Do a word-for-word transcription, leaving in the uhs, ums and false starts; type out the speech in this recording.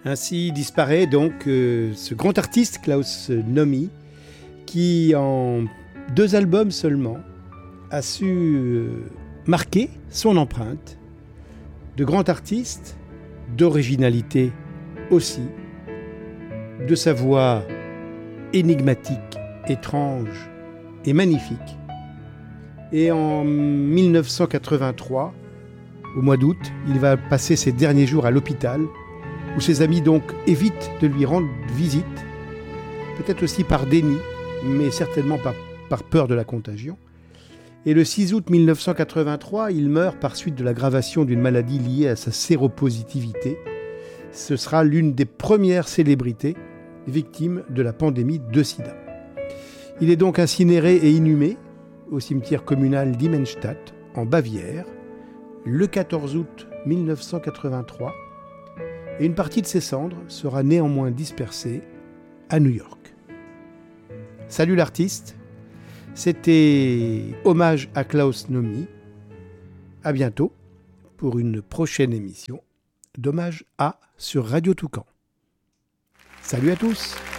Ainsi disparaît donc euh, ce grand artiste Klaus Nomi qui en deux albums seulement a su euh, marquer son empreinte de grand artiste, d'originalité aussi, de sa voix énigmatique, étrange et magnifique. Et en dix-neuf cent quatre-vingt-trois, au mois d'août, il va passer ses derniers jours à l'hôpital, où ses amis donc évitent de lui rendre visite, peut-être aussi par déni, mais certainement pas par peur de la contagion. Et le six août dix-neuf cent quatre-vingt-trois, il meurt par suite de l'aggravation d'une maladie liée à sa séropositivité. Ce sera l'une des premières célébrités victimes de la pandémie de sida. Il est donc incinéré et inhumé au cimetière communal d'Immenstadt, en Bavière, le quatorze août dix-neuf cent quatre-vingt-trois, et une partie de ses cendres sera néanmoins dispersée à New York. Salut l'artiste, c'était Hommage à Klaus Nomi. À bientôt pour une prochaine émission d'Hommage à sur Radio Toucan. Salut à tous!